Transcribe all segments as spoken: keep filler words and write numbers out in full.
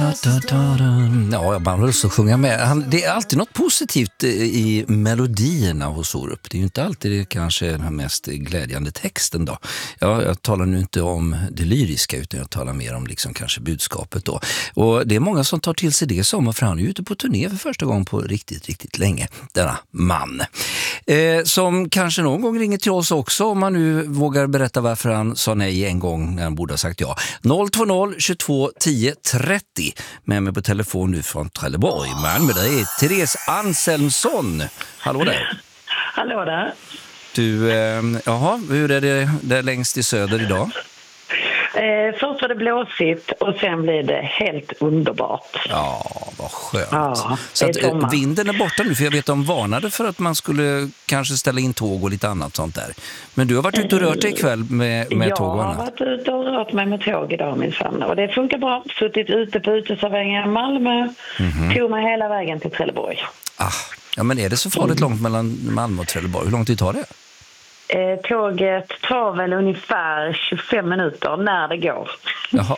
Ja, jag bara så sjunga med. Han, det är alltid något positivt i melodierna hos Orup. Det är ju inte alltid det kanske den mest glädjande texten då. Ja, jag talar nu inte om det lyriska utan jag talar mer om liksom kanske budskapet då. Och det är många som tar till sig det som för han är ute på turné för första gången på riktigt, riktigt länge. Denna man. Eh, som kanske någon gång ringer till oss också om man nu vågar berätta varför han sa nej en gång när han borde ha sagt ja. noll två noll tjugotvå tio trettio med mig på telefon nu från Trelleborg. Men med dig är Therese Anselmsson. Hallå där. Hallå där. Du, eh, jaha, hur är det där längst i söder idag? Eh, först var det blåsigt och sen blev det helt underbart. Ja, vad skönt. Ja, så att sommar. Vinden är borta nu, för jag vet de varnade för att man skulle kanske ställa in tåg och lite annat sånt där. Men du har varit ute och rört dig ikväll med, med jag tåg och annat. Jag har varit ute och rört mig med tåg idag, min son. Och det funkar bra. Suttit ute på uteserveringen i Malmö. Mm-hmm. Tog mig hela vägen till Trelleborg. Ah, ja, men är det så farligt Mm. långt mellan Malmö och Trelleborg? Hur lång tid tar det? Eh, tåget tar väl ungefär tjugofem minuter när det går. Jaha.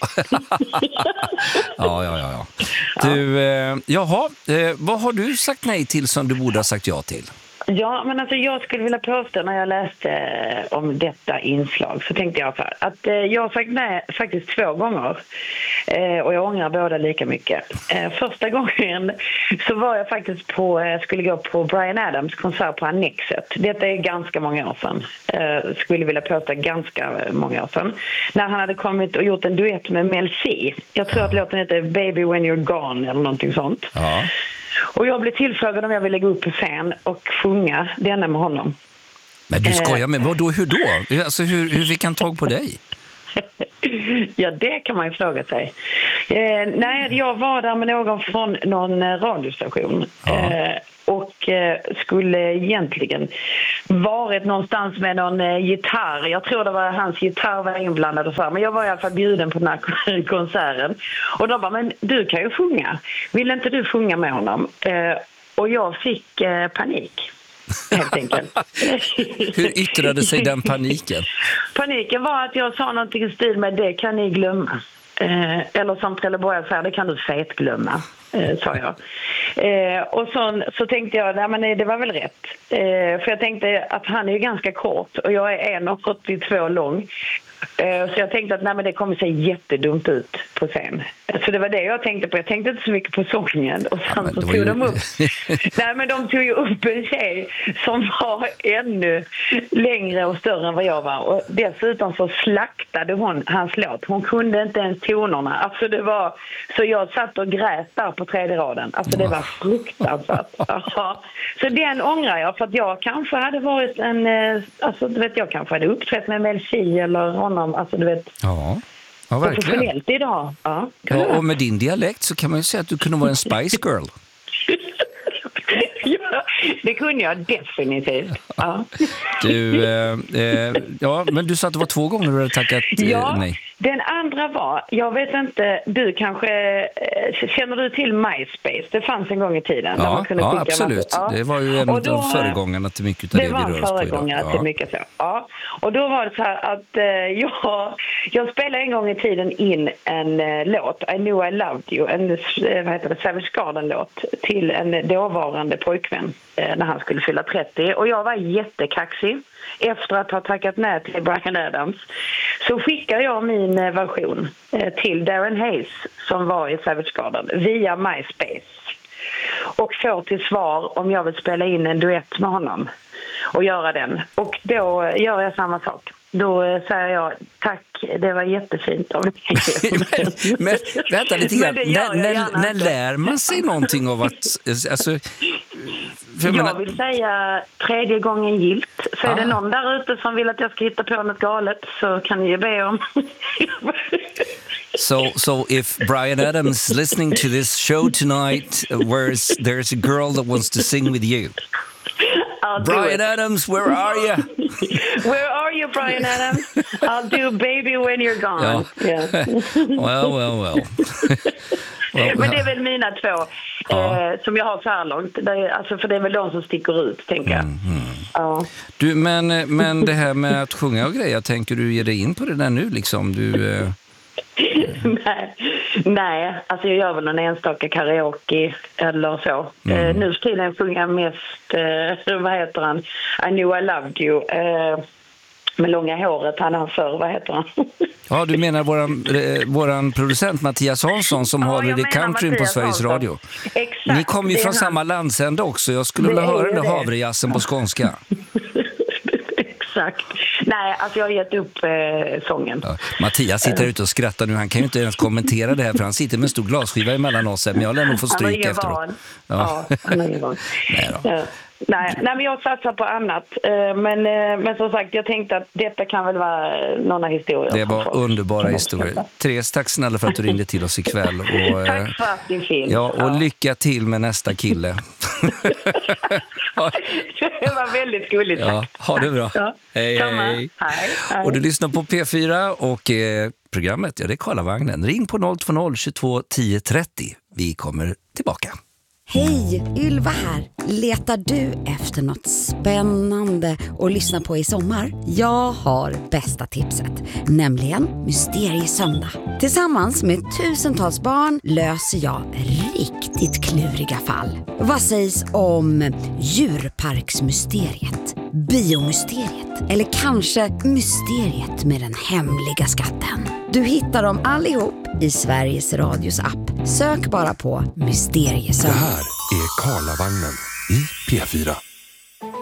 ja, ja, ja, ja. Du, eh, jaha, eh, vad har du sagt nej till som du borde ha sagt ja till? Ja, men alltså jag skulle vilja påstå när jag läste eh, om detta inslag så tänkte jag för att eh, jag har sagt nej faktiskt två gånger eh, och jag ångrar båda lika mycket. Eh, första gången så var jag faktiskt på, eh, skulle gå på Bryan Adams konsert på Annexet. Detta är ganska många år sedan. Eh, skulle vilja påstå ganska många år sedan. När han hade kommit och gjort en duett med Mel C. Jag tror att låten heter Baby When You're Gone eller någonting sånt. Ja. Och jag blev tillfrågad om jag ville gå upp på scen och sjunga denna med honom. Men du skojar med, vad då, hur då? Alltså hur, hur fick han tag på dig? Ja, det kan man ju fråga sig. Eh, nej, jag var där med någon från någon eh, radiostation. Ja. Eh, och eh, skulle egentligen varit någonstans med någon eh, gitarr. Jag tror det var hans gitarr var inblandad och så här. Men jag var i alla fall bjuden på den här konserten. Och de bara, men du kan ju sjunga. Vill inte du sjunga med honom? Eh, och jag fick eh, panik. Helt enkelt. Hur yttrade sig den paniken? Paniken var att jag sa någonting i stil med det kan ni glömma. Eh, eller som Trelleborg säger, det kan du fet glömma, eh, sa jag. Eh, och så, så tänkte jag, nej, men det var väl rätt. Eh, för jag tänkte att han är ju ganska kort och jag är en komma åttiotvå lång. Eh, så jag tänkte att nej, men det kommer se jättedumt ut på scen. Så det var det jag tänkte på. Jag tänkte inte så mycket på sången. Och sen ja, så tog ju... de upp. Nej, men de tog ju upp en tjej som var ännu längre och större än vad jag var. Och dessutom så slaktade hon hans låt. Hon kunde inte ens tonerna. Alltså det var... Så jag satt och grät där på tredje raden. Alltså det var fruktansvärt. Aha. Så den ångrar jag. För att jag kanske hade varit en... Alltså du vet, jag kanske hade uppträtt med Mel C eller honom. Alltså du vet... Ja. Ja, verkligen. Professionellt idag. Ja, ja, och med din dialekt så kan man ju säga att du kunde vara en Spice Girl. Ja, det kunde jag definitivt. Ja. Du, eh, eh, ja, men du sa att det var två gånger du hade tackat eh, ja, nej. Den andra var, jag vet inte, du kanske, eh, känner du till MySpace? Det fanns en gång i tiden. Ja, där man kunde ja skicka absolut. Ja. Det var ju en Och då, av föregångarna till mycket av det, det det vi rör oss på idag. Det var föregångare till mycket så. Ja. Och då var det så här att eh, jag, jag spelade en gång i tiden in en eh, låt, I Knew I Loved You, en eh, vad heter det, Savage Garden-låt till en dåvarande pojkvän eh, när han skulle fylla trettio. Och jag var jättekaxig. Efter att ha tackat nej till Bryan Adams så skickade jag min version till Darren Hayes som var i Savage Garden via MySpace och får till svar om jag vill spela in en duett med honom och göra den. Och då gör jag samma sak. Då säger jag tack, det var jättefint av dig. men, men vänta lite grann, när, när, när lär man sig någonting av att... Alltså, jag menar... vill säga tredje gången gilt. Så ah. är det någon där ute som vill att jag ska hitta på något galet så kan ni ju be om. So, so if Bryan Adams is listening to this show tonight, where there's a girl that wants to sing with you, Bryan Adams, where are you? Where are you, Bryan Adams? I'll do Baby When You're Gone. Ja. Yeah. Well, well, well. well Men det är väl mina två ja. eh, som jag har så här långt. Det är, alltså, för det är väl de som sticker ut, tänker jag. Mm, mm. Ja. Du, men, men det här med att sjunga och grejer, tänker du ge dig in på det där nu? Liksom? Du, eh... nej, nej, alltså jag gör väl en enstaka karaoke eller så. Mm. Uh, nu för tiden sjunger jag mest, uh, vad heter han? I knew I loved you. Uh, med långa håret, han han för, vad heter han? Ja, du menar våran, eh, våran producent Mattias Hansson som ja, håller i countryn på Sveriges Hansson. Radio. Exakt. Ni kommer ju från han. samma landsända också. Jag skulle vilja höra den där havrejazzen på skånska. Exakt. Nej, alltså jag har gett upp eh, sången. Ja, Mattias sitter ute och skrattar nu. Han kan ju inte ens kommentera det här för han sitter med en stor glasskiva emellan oss. Men jag lär nog få stryk efteråt. Ja, ja, han är ingen van. Nej då. Ja. Nej, nej, men jag satsar på annat. Men, men som sagt, jag tänkte att detta kan väl vara några historier. Det var underbara historier. Therese, tack snälla för att du ringde till oss ikväll. Och, tack för att du finns. Ja, och ja. lycka till med nästa kille. Det var väldigt gulligt. Ja, ha det bra. Ja. Hej, hej. hej, hej. Och du lyssnar på P fyra och eh, programmet, ja det är Karlavagnen. Ring på noll två noll tjugotvå tio trettio. Vi kommer tillbaka. Hej, Ylva här. Letar du efter något spännande att lyssna på i sommar? Jag har bästa tipset, nämligen Mysteriesöndag. Tillsammans med tusentals barn löser jag riktigt kluriga fall. Vad sägs om djurparksmysteriet, biomysteriet eller kanske mysteriet med den hemliga skatten? Du hittar dem allihop i Sveriges Radios app. Sök bara på Mysteriesöndag. Det här är Karlavagnen i P fyra.